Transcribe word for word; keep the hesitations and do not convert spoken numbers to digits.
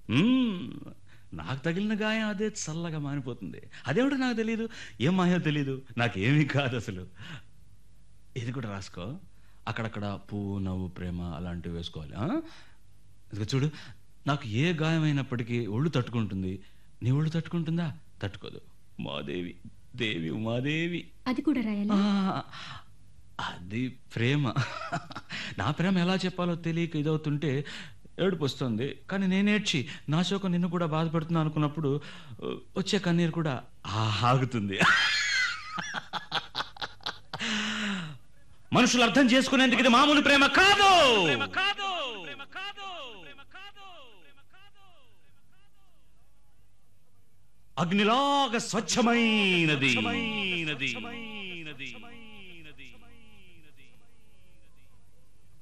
నాకు తగిలిన గాయం అదే చల్లగా మానిపోతుంది. అదేమిటో నాకు తెలియదు, ఏం మాయో తెలీదు, నాకేమీ కాదు అసలు. ఇది కూడా రాసుకో, అక్కడక్కడ పువ్వు నవ్వు ప్రేమ అలాంటివి వేసుకోవాలి. ఇదిగో చూడు, నాకు ఏ గాయమైనప్పటికీ ఒళ్ళు తట్టుకుంటుంది. నీ ఒళ్ళు తట్టుకుంటుందా? తట్టుకోదు. మాదేవి, దేవి ఉమాదేవి. అది కూడా రాయాలి. అది ప్రేమ. నా ప్రేమ ఎలా చెప్పాలో తెలియక ఇదవుతుంటే ఏడుపు వస్తుంది. కానీ నేనేడ్చి నా శోకం నిన్ను కూడా బాధపడుతున్నా అనుకున్నప్పుడు వచ్చే కన్నీరు కూడా ఆగుతుంది. మనుషులు అర్థం చేసుకునేందుకు ఇది మామూలు ప్రేమ కాదు. అగ్నిలాగా స్వచ్ఛమైనది.